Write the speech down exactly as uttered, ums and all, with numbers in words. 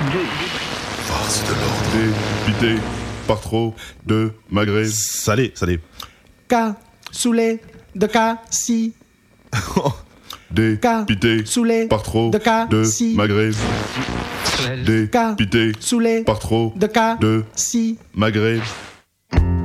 Farce de l'ordre. Dépité par trop de maghré. Salé, salé. Cas saoulé de cas si. Dépité saoulé par trop de cas de si. maghré. Dépité Saoulé par trop de cas de si. maghré.